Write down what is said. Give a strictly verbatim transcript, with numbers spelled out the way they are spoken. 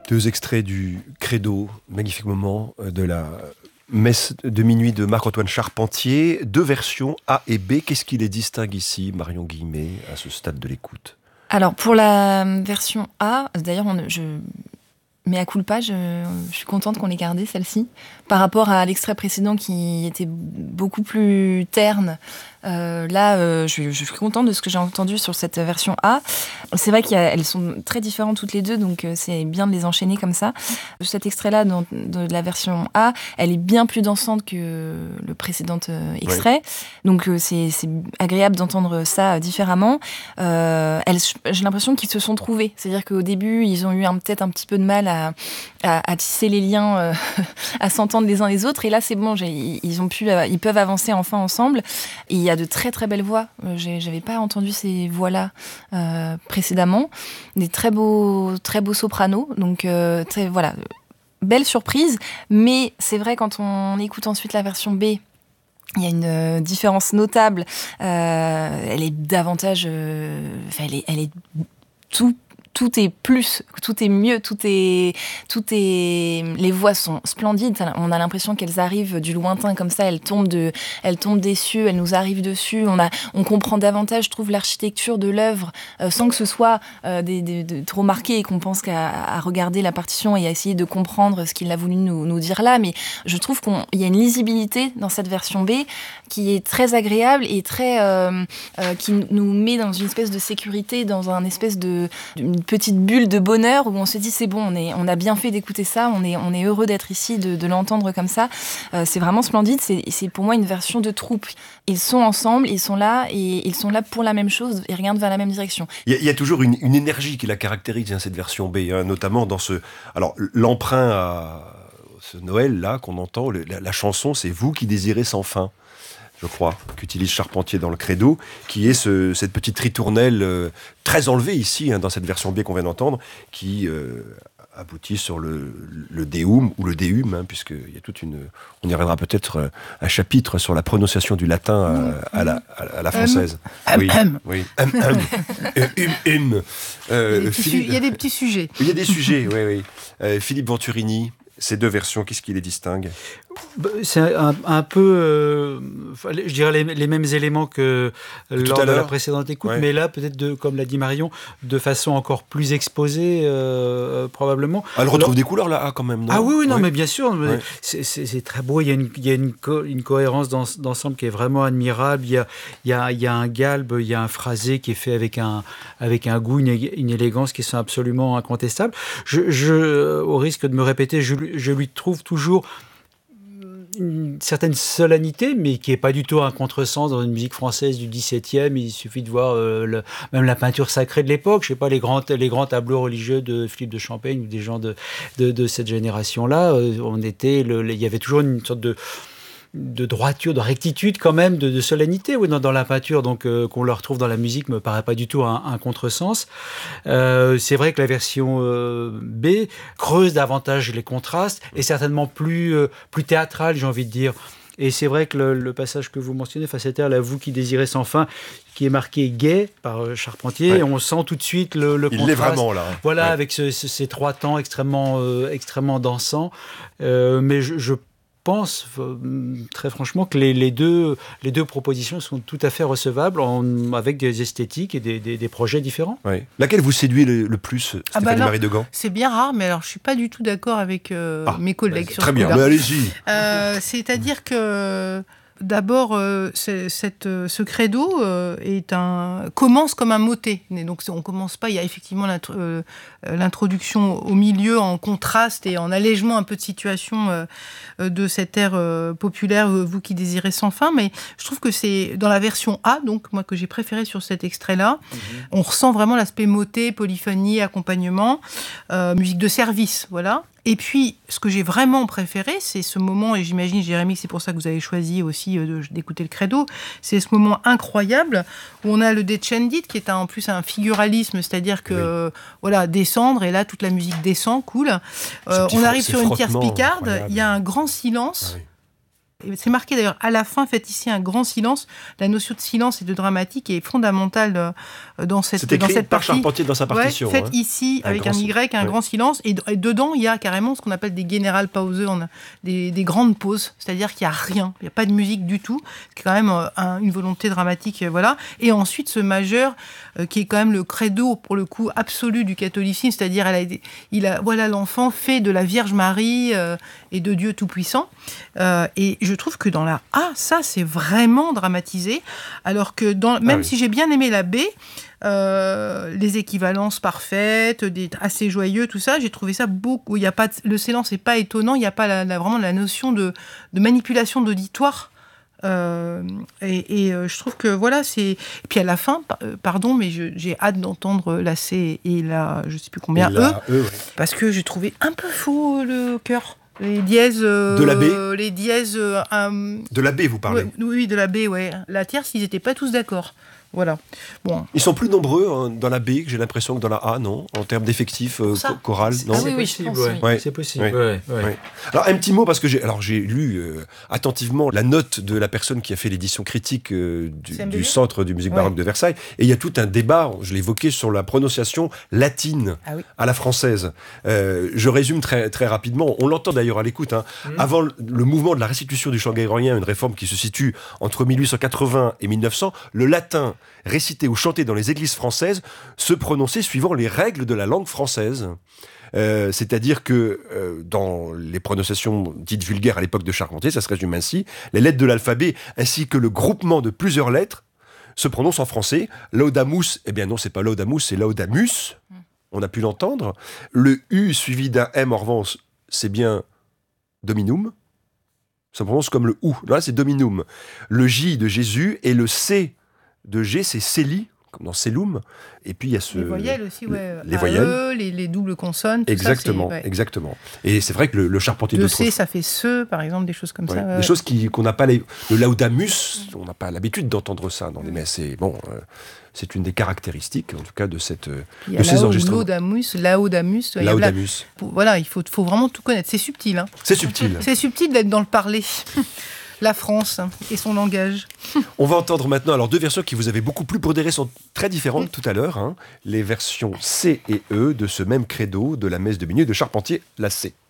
Deux extraits du Credo, magnifique moment de la messe de minuit de Marc-Antoine Charpentier. Deux versions A et B. Qu'est-ce qui les distingue ici, Marion Guillemé, à ce stade de l'écoute ? Alors, pour la version A, d'ailleurs, on, je... Mais à culpa, je, je suis contente qu'on ait gardé celle-ci. Par rapport à l'extrait précédent qui était beaucoup plus terne, euh, là, euh, je, je suis contente de ce que j'ai entendu sur cette version A. C'est vrai qu'elles sont très différentes toutes les deux, donc euh, c'est bien de les enchaîner comme ça. Cet extrait-là, dans, de la version A, elle est bien plus dansante que le précédent euh, extrait. Oui. Donc euh, c'est, c'est agréable d'entendre ça différemment. Euh, elles, j'ai l'impression qu'ils se sont trouvés. C'est-à-dire qu'au début, ils ont eu un, peut-être un petit peu de mal à À, à, à tisser les liens, euh, à s'entendre les uns les autres. Et là, c'est bon, j'ai, ils, ont pu, euh, ils peuvent avancer enfin ensemble. Et il y a de très très belles voix. Euh, j'ai, j'avais pas entendu ces voix-là euh, précédemment. Des très beaux, très beaux sopranos. Donc euh, très, voilà, belle surprise. Mais c'est vrai, quand on écoute ensuite la version B, il y a une euh, différence notable. Euh, elle est davantage... Euh, elle est, elle est tout Tout est plus, tout est mieux, tout est, tout est. Les voix sont splendides. On a l'impression qu'elles arrivent du lointain comme ça. Elles tombent de, elles tombent des cieux. Elles nous arrivent dessus. On a, on comprend davantage, je trouve, l'architecture de l'œuvre euh, sans que ce soit euh, des, des, des, trop marqué et qu'on pense qu'à à regarder la partition et à essayer de comprendre ce qu'il a voulu nous, nous dire là. Mais je trouve qu'il y a une lisibilité dans cette version B qui est très agréable et très, euh, euh, qui nous met dans une espèce de sécurité, dans un espèce de, une petite bulle de bonheur où on se dit c'est bon, on, est, on a bien fait d'écouter ça, on est, on est heureux d'être ici, de, de l'entendre comme ça. Euh, c'est vraiment splendide, c'est, c'est pour moi une version de troupe. Ils sont ensemble, ils sont là et ils sont là pour la même chose et regardent vers la même direction. Il y a, il y a toujours une, une énergie qui la caractérise, hein, cette version B, hein, notamment dans ce... Alors, l'emprunt à ce Noël-là qu'on entend, le, la, la chanson, c'est « Vous qui désirez sans fin ». Je crois, qu'utilise Charpentier dans le Credo, qui est ce, cette petite ritournelle euh, très enlevée ici, hein, dans cette version B qu'on vient d'entendre, qui euh, aboutit sur le, le Deum, ou le Deum, hein, puisqu'il y a toute une... On y reviendra peut-être euh, un chapitre sur la prononciation du latin à, à, la, à la française. Hum. Oui, hum. oui. Hum, hum. Euh, hum, hum. Euh, il, y Philippe... su- il y a des petits sujets. Il y a des sujets, oui, oui. Euh, Philippe Venturini, ces deux versions, qu'est-ce qui les distingue ? C'est un, un peu, euh, je dirais, les, les mêmes éléments que Tout lors à de l'heure. la précédente écoute, Ouais. mais là, peut-être, de, comme l'a dit Marion, de façon encore plus exposée, euh, probablement. Ah, elle retrouve Alors, des couleurs, là, quand même, non ? Ah oui, oui, non, ouais. mais bien sûr, Ouais. c'est, c'est, c'est très beau, il y a une, il y a une, co- une cohérence dans, d'ensemble qui est vraiment admirable, il y a, il y a, il y a un galbe, il y a un phrasé qui est fait avec un, avec un goût, une, une élégance qui sont absolument incontestables. Je, je, au risque de me répéter, je, je lui trouve toujours une certaine solennité, mais qui n'est pas du tout un contresens dans une musique française du dix-septième. Il suffit de voir euh, le, même la peinture sacrée de l'époque, je ne sais pas, les grands, les grands tableaux religieux de Philippe de Champaigne ou des gens de, de, de cette génération-là. Euh, on était le, le, il y avait toujours une sorte de de droiture, de rectitude quand même, de, de solennité oui, dans, dans la peinture, donc euh, qu'on le retrouve dans la musique me paraît pas du tout un, un contresens. Euh, c'est vrai que la version euh, B creuse davantage les contrastes, est certainement plus, euh, plus théâtrale, j'ai envie de dire. Et c'est vrai que le, le passage que vous mentionnez, Facetaire, la vous qui désirez sans fin, qui est marqué gai par Charpentier, ouais. On sent tout de suite le, le Il contraste. l'est vraiment là. Hein. Voilà, ouais. avec ce, ce, ces trois temps extrêmement, euh, extrêmement dansants. Euh, mais je, je pense très franchement que les, les, deux, les deux propositions sont tout à fait recevables en, avec des esthétiques et des, des, des projets différents. Oui. Laquelle vous séduit le, le plus, Stéphanie ah bah alors, Marie Degan ? C'est bien rare, mais alors je ne suis pas du tout d'accord avec euh, ah, mes collègues sur très ce bien, coup-là. mais allez-y. Euh, c'est-à-dire que d'abord, euh, c'est, cette, ce credo euh, est un, commence comme un motet. Donc on ne commence pas, il y a effectivement l'intro, euh, l'introduction au milieu en contraste et en allègement un peu de situation euh, de cet air euh, populaire, euh, vous qui désirez sans fin. Mais je trouve que c'est dans la version A, donc moi que j'ai préféré sur cet extrait-là, mmh. On ressent vraiment l'aspect motet, polyphonie, accompagnement, euh, musique de service, voilà. Et puis, ce que j'ai vraiment préféré, c'est ce moment, et j'imagine, Jérémy, c'est pour ça que vous avez choisi aussi euh, d'écouter le credo, c'est ce moment incroyable où on a le Descendit, qui est un, en plus un figuralisme, c'est-à-dire que, oui. euh, voilà, descendre, et là, toute la musique descend, cool. Euh, on arrive sur une tierce picarde, il y a un grand silence. Ah oui. Et c'est marqué d'ailleurs à la fin, faites ici un grand silence. La notion de silence et de dramatique est fondamentale euh, dans cette, c'est écrit dans cette par partie. Charpentier dans sa partition. Ouais, faites hein. ici, Un avec grand un silence. Y, un Ouais. grand silence. Et, et dedans, il y a carrément ce qu'on appelle des general pauses, on a des, des grandes pauses. C'est-à-dire qu'il n'y a rien, il n'y a pas de musique du tout. C'est quand même euh, un, une volonté dramatique. Euh, voilà. Et ensuite, ce majeur, euh, qui est quand même le credo, pour le coup, absolu du catholicisme. C'est-à-dire, elle a, été- il a, voilà, l'enfant fait de la Vierge Marie euh, et de Dieu Tout-Puissant. Euh, et je trouve que dans la A, ça, c'est vraiment dramatisé. Alors que, dans, même oui. si j'ai bien aimé la B, euh, les équivalences parfaites, des, assez joyeux, tout ça, j'ai trouvé ça beaucoup. Il y a pas de- le silence n'est pas étonnant, il n'y a pas la, la- vraiment la notion de, de manipulation d'auditoire. Euh, et et euh, je trouve que voilà, c'est. Et puis à la fin, pa- euh, pardon, mais je- j'ai hâte d'entendre la C et la, je sais plus combien, Et là, E, eux, ouais. parce que j'ai trouvé un peu faux le cœur. Les dièses. euh, De la B Les dièses. euh, un- De la B, vous parlez. ouais, oui, de la B, ouais. La tierce, ils n'étaient pas tous d'accord. Voilà. Bon. Ils sont plus nombreux hein, dans la B que j'ai l'impression que dans la A, non? En termes d'effectifs euh, Ça cho- choral, non? Ah C'est oui, oui, je possible, pense, ouais. oui. Ouais. C'est possible, Ouais. ouais, ouais. Ouais. Alors un petit mot parce que j'ai alors j'ai lu euh, attentivement la note de la personne qui a fait l'édition critique euh, du, C M B V? du Centre du musique Ouais. baroque de Versailles et il y a tout un débat, je l'évoquais, sur la prononciation latine Ah oui. à la française. Euh, je résume très très rapidement. On l'entend d'ailleurs à l'écoute. Hein. Mmh. Avant le, le mouvement de la restitution du chant grégorien, une réforme qui se situe entre mille huit cent quatre-vingts et mille neuf cents, le latin récité ou chanté dans les églises françaises se prononçait suivant les règles de la langue française. Euh, c'est-à-dire que euh, dans les prononciations dites vulgaires à l'époque de Charpentier, ça se résume ainsi, les lettres de l'alphabet ainsi que le groupement de plusieurs lettres se prononcent en français. Laudamus, eh bien non, c'est pas Laudamus, c'est Laudamus. On a pu l'entendre. Le U suivi d'un M, en revanche, c'est bien Dominum. Ça se prononce comme le OU. Là, c'est Dominum. Le J de Jésus et le C de G, c'est Célie, comme dans Célum. Et puis, il y a ce... Les voyelles aussi, ouais. les A E, voyelles. les, les doubles consonnes. Tout Exactement, ça, c'est, ouais. exactement. Et c'est vrai que le, le Charpentier Le d'autrefois... C, ça fait ce, par exemple, des choses comme Ouais, ça. des ouais. choses qui, qu'on n'a pas... Les, le Laudamus, on n'a pas l'habitude d'entendre ça dans les messes. C'est, bon, euh, c'est une des caractéristiques, en tout cas, de, cette, euh, Il y a de ces là où enregistrements. Laudamus, Laudamus. il y a là- Laudamus. Voilà, il faut, faut vraiment tout connaître. C'est subtil. Hein. C'est subtil. C'est subtil d'être dans le parler. La France et son langage. On va entendre maintenant alors deux versions qui vous avaient beaucoup plu pour des raisons très différentes tout à l'heure. Hein, les versions C et E de ce même credo de la messe de minuit de Charpentier, la C.